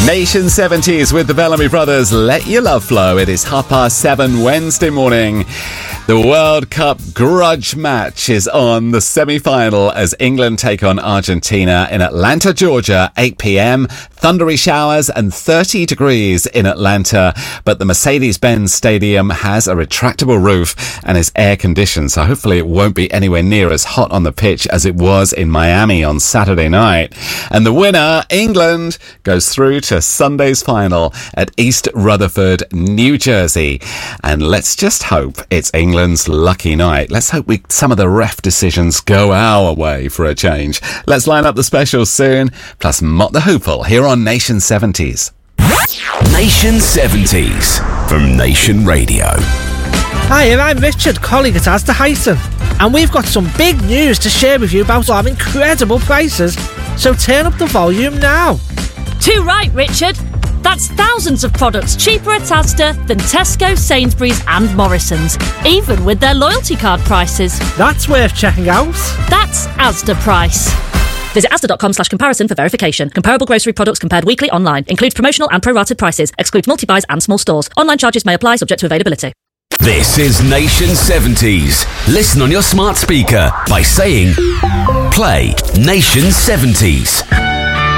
Nation 70s with the Bellamy Brothers. Let your love flow. It is 7:30 Wednesday morning. The World Cup grudge match is on, the semi-final as England take on Argentina in Atlanta, Georgia, 8 p.m. Thundery showers and 30 degrees in Atlanta. But the Mercedes-Benz Stadium has a retractable roof and is air-conditioned, so hopefully it won't be anywhere near as hot on the pitch as it was in Miami on Saturday night. And the winner, England, goes through to Sunday's final at East Rutherford, New Jersey. And let's just hope it's England's lucky night. Let's hope some of the ref decisions go our way for a change. Let's line up the specials soon, plus Mott the Hoople here on Nation 70s. Nation 70s from Nation Radio. Hi, I'm Richard, colleague at Asda Hyson, and we've got some big news to share with you about our incredible prices, so turn up the volume now. Too right, Richard. That's thousands of products cheaper at Asda than Tesco, Sainsbury's and Morrison's, even with their loyalty card prices. That's worth checking out. That's Asda Price. Visit asda.com/comparison for verification. Comparable grocery products compared weekly online. Includes promotional and prorated prices. Excludes multi-buys and small stores. Online charges may apply, subject to availability. This is Nation 70s. Listen on your smart speaker by saying, play Nation 70s.